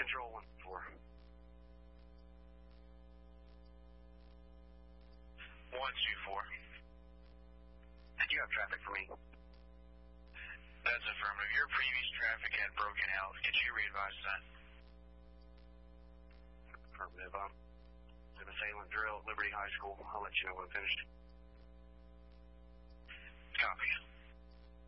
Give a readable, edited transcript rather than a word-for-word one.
Control 1-4. 1-2-4. Did you have traffic for me? That's affirmative. Your previous traffic had broken out. Could you re-advise that? Affirmative. An assailant drill at Liberty High School. I'll let you know when I'm finished. Copy.